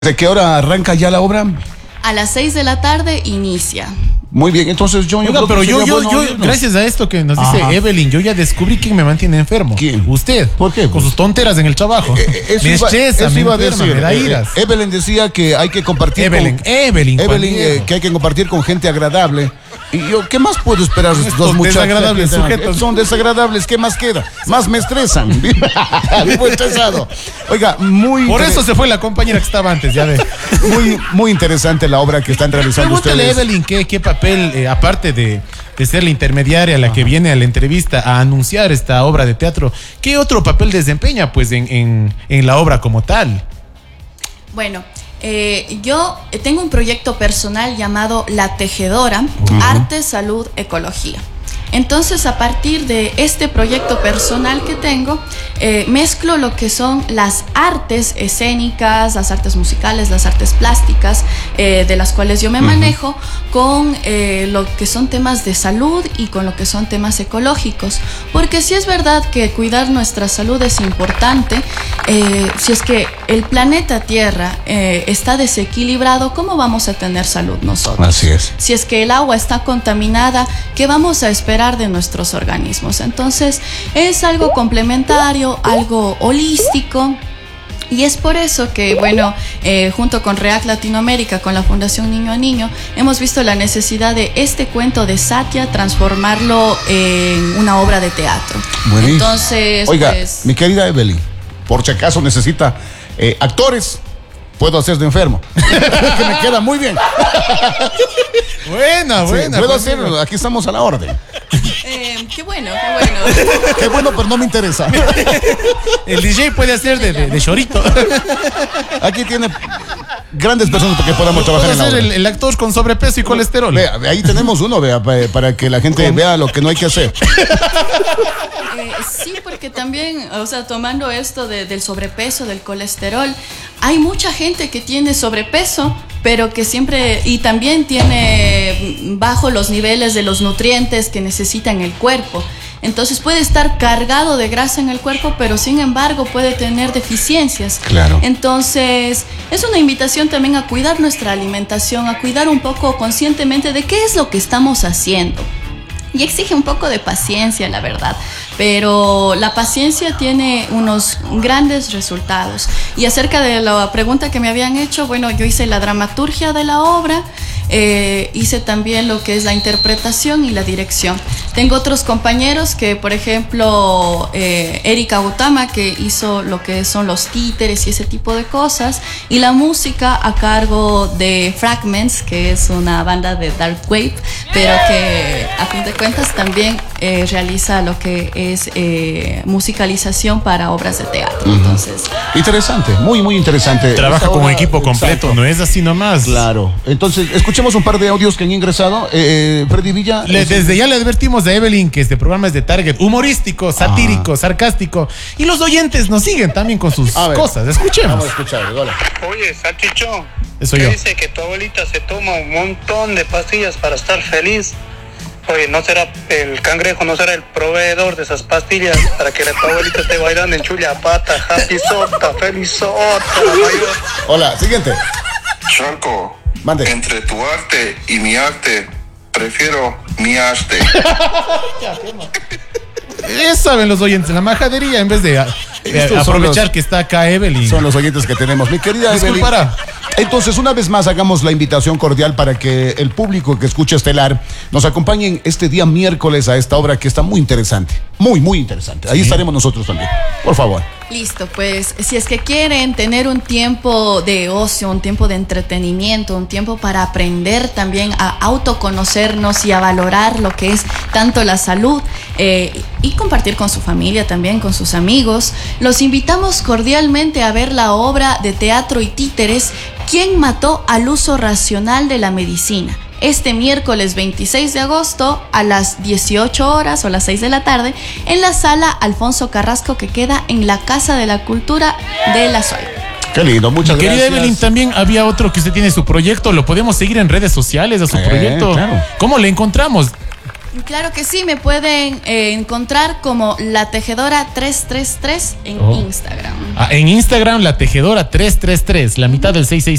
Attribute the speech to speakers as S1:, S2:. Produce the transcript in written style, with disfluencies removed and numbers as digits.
S1: ¿De qué hora arranca ya la obra?
S2: A las 6 de la tarde inicia.
S1: Muy bien, entonces yo
S3: Oiga,
S1: creo
S3: pero
S1: que
S3: yo,
S1: sería bueno irnos.
S3: gracias a esto que nos dice
S1: Ajá.
S3: Evelyn, yo ya descubrí quién me mantiene enfermo.
S1: ¿Quién?
S3: Usted.
S1: ¿Por qué?
S3: Con sus tonteras en el trabajo. Me estresa, me
S1: iba a
S3: enferma,
S1: decir.
S3: me da iras.
S1: Evelyn decía que hay que compartir
S3: Evelyn, Juan Diego.
S1: que hay que compartir con gente agradable. Y yo, ¿qué más puedo esperar de estos dos muchachos?
S3: desagradables sujetos.
S1: Son desagradables, ¿qué más queda? Más me estresan. Vivo estresado. Oiga,
S3: Por eso se fue la compañera que estaba antes, ya ve.
S1: muy interesante la obra que están realizando
S3: Pregúntale a
S1: ustedes.
S3: Evelyn qué papel, aparte de ser la intermediaria, la que viene a la entrevista a anunciar esta obra de teatro, ¿qué otro papel desempeña pues en la obra como tal?
S2: Bueno, yo tengo un proyecto personal llamado La Tejedora, Arte, Salud, Ecología. Entonces, a partir de este proyecto personal que tengo, mezclo lo que son las artes escénicas, las artes musicales, las artes plásticas, de las cuales yo me manejo, con lo que son temas de salud y con lo que son temas ecológicos. Porque sí es verdad que cuidar nuestra salud es importante. Si es que el planeta Tierra está desequilibrado, ¿cómo vamos a tener salud nosotros?
S1: Así es.
S2: Si es que el agua está contaminada, ¿qué vamos a esperar de nuestros organismos? Entonces es algo complementario, algo holístico, y es por eso que, bueno, junto con REAC Latinoamérica, con la Fundación Niño a Niño, hemos visto la necesidad de este cuento de Satya transformarlo en una obra de teatro.
S1: Buenísimo.
S2: Entonces,
S1: oiga,
S2: pues,
S1: mi querida Evelyn, por si acaso necesita actores, puedo hacer de enfermo. Que me queda muy bien.
S3: Buena,
S1: Sí,
S3: buena.
S1: puedo
S3: Juan
S1: hacerlo,
S3: Diego.
S1: aquí estamos a la orden.
S2: qué bueno, qué bueno.
S1: Qué bueno, pero no me interesa.
S3: El DJ puede hacer de chorito.
S1: Aquí tiene grandes personas para que podamos trabajar
S3: Puede
S1: en la
S3: ser
S1: obra.
S3: el actor con sobrepeso y colesterol.
S1: Vea, ahí tenemos uno, vea, para que la gente vea lo que no hay que hacer.
S2: Sí, porque también, o sea, tomando esto del sobrepeso, del colesterol, hay mucha gente que tiene sobrepeso, pero que siempre, y también tiene bajo los niveles de los nutrientes que necesita en el cuerpo. Entonces puede estar cargado de grasa en el cuerpo, pero sin embargo puede tener deficiencias.
S1: Claro.
S2: Entonces es una invitación también a cuidar nuestra alimentación, a cuidar un poco conscientemente de qué es lo que estamos haciendo. Y exige un poco de paciencia, la verdad. Pero la paciencia tiene unos grandes resultados. Y acerca de la pregunta que me habían hecho, bueno, yo hice la dramaturgia de la obra, hice también lo que es la interpretación y la dirección. Tengo otros compañeros que, por ejemplo, Erika Gautama, que hizo lo que son los títeres y ese tipo de cosas, y la música a cargo de Fragments, que es una banda de dark wave, pero que a fin de cuentas también realiza lo que es musicalización para obras de teatro. Entonces,
S1: Interesante, muy interesante.
S3: Trabaja
S1: Esta
S3: como
S1: obra,
S3: equipo completo,
S1: exacto.
S3: no es así nomás.
S1: Claro. Entonces, escuchemos un par de audios que han ingresado. Freddy Villa.
S3: Desde ya le advertimos a Evelyn que este programa es de target humorístico, satírico, sarcástico. Y los oyentes nos siguen también con sus
S1: A ver.
S3: cosas. Escuchemos.
S1: Vamos a escuchar, hola.
S4: Oye, Salchichón,
S3: Eso
S4: ¿qué
S3: yo.
S4: dice que tu abuelita se toma un montón de pastillas para estar feliz? Oye, ¿no será el cangrejo, no será el proveedor de esas pastillas para que tu abuelita esté bailando en chullapata, happy sota, feliz sota, la mayor?
S1: Hola, siguiente.
S5: Sharko,
S1: Mande.
S5: entre tu arte y mi arte, prefiero mi arte.
S3: Saben los oyentes, la majadería en vez de
S1: Estos son
S3: aprovechar
S1: los-
S3: que está acá Evelyn.
S1: Son los oyentes que tenemos. Mi querida Evelyn.
S3: Disculpará.
S1: Entonces, una vez más, hagamos la invitación cordial para que el público que escucha Estelar nos acompañen este día miércoles a esta obra que está muy interesante. Muy interesante. Ahí estaremos nosotros también. Por favor.
S2: listo, pues si es que quieren tener un tiempo de ocio, un tiempo de entretenimiento, un tiempo para aprender también a autoconocernos y a valorar lo que es tanto la salud y compartir con su familia también, con sus amigos, los invitamos cordialmente a ver la obra de teatro y títeres ¿Quién mató al uso racional de la medicina? Este miércoles 26 de agosto a las 18 horas o las 6 de la tarde en la sala Alfonso Carrasco, que queda en la Casa de la Cultura de La Suárez.
S1: Qué lindo, muchas
S3: Querida
S1: gracias.
S3: Evelyn, también había otro que usted tiene su proyecto. Lo podemos seguir en redes sociales a su proyecto.
S1: claro.
S3: ¿Cómo le encontramos?
S2: Claro que sí, me pueden encontrar como La Tejedora 333 en Instagram.
S3: En Instagram, La Tejedora 333, la mitad del 666.